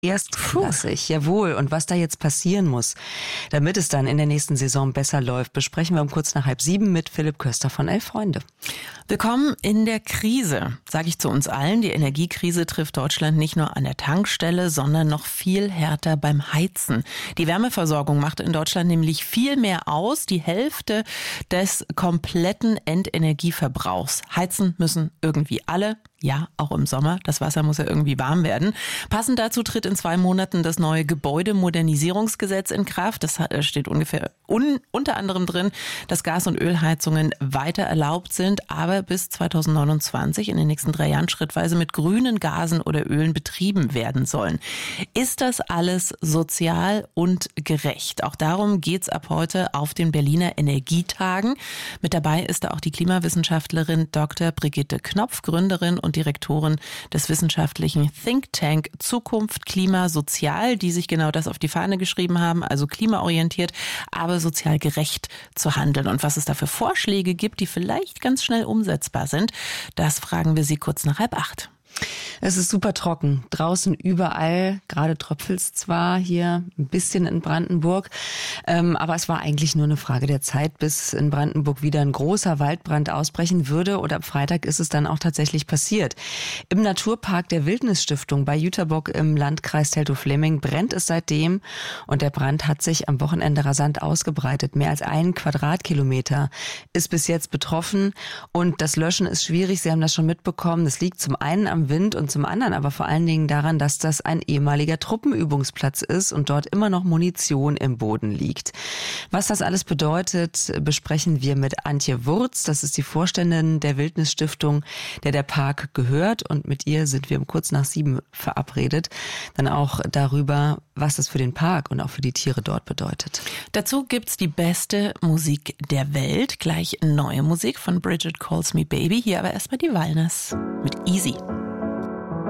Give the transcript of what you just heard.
erstklassig, jawohl. Und was da jetzt passieren muss, damit es dann in der nächsten Saison besser läuft, besprechen wir um kurz nach 6:30 mit Philipp Köster von 11 Freunde. Willkommen in der Krise, sage ich zu uns allen. Die Energiekrise trifft Deutschland nicht nur an der Tankstelle, sondern noch viel härter beim Heizen. Die Wärmeversorgung macht in Deutschland nämlich viel mehr aus, die Hälfte des kompletten Endenergieverbrauchs. Heizen müssen irgendwie alle. Ja, auch im Sommer. Das Wasser muss ja irgendwie warm werden. Passend dazu tritt in 2 Monaten das neue Gebäudemodernisierungsgesetz in Kraft. Das steht unter anderem drin, dass Gas- und Ölheizungen weiter erlaubt sind, aber bis 2029 in den nächsten 3 Jahren schrittweise mit grünen Gasen oder Ölen betrieben werden sollen. Ist das alles sozial und gerecht? Auch darum geht's ab heute auf den Berliner Energietagen. Mit dabei ist da auch die Klimawissenschaftlerin Dr. Brigitte Knopf, Gründerin und Direktorin des wissenschaftlichen Think Tank Zukunft Klima Sozial, die sich genau das auf die Fahne geschrieben haben, also klimaorientiert, aber sozial gerecht zu handeln. Und was es da für Vorschläge gibt, die vielleicht ganz schnell umsetzbar sind, das fragen wir sie kurz nach 7:30. Es ist super trocken. Draußen überall, gerade tröpfelt's zwar hier ein bisschen in Brandenburg, aber es war eigentlich nur eine Frage der Zeit, bis in Brandenburg wieder ein großer Waldbrand ausbrechen würde. Und am Freitag ist es dann auch tatsächlich passiert. Im Naturpark der Wildnisstiftung bei Jüterbock im Landkreis Teltow-Fläming brennt es seitdem. Und der Brand hat sich am Wochenende rasant ausgebreitet. Mehr als 1 Quadratkilometer ist bis jetzt betroffen. Und das Löschen ist schwierig. Sie haben das schon mitbekommen. Das liegt zum einen am Wind und zum anderen aber vor allen Dingen daran, dass das ein ehemaliger Truppenübungsplatz ist und dort immer noch Munition im Boden liegt. Was das alles bedeutet, besprechen wir mit Antje Wurz. Das ist die Vorständin der Wildnisstiftung, der Park gehört. Und mit ihr sind wir um kurz nach 7 verabredet. Dann auch darüber, was das für den Park und auch für die Tiere dort bedeutet. Dazu gibt's die beste Musik der Welt. Gleich neue Musik von Bridget Calls Me Baby. Hier aber erstmal die Walners mit Easy.